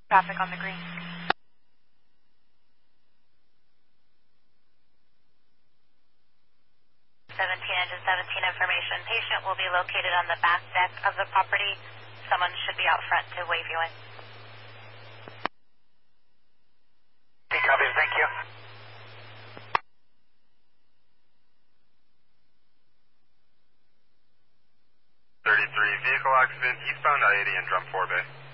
Traffic on the green. 17 engine 17 information. Patient will be located on the back deck of the property. Someone should be out front to wave you in. Copy, thank you. 33, vehicle accident, eastbound I-80 in Drum 4 Bay.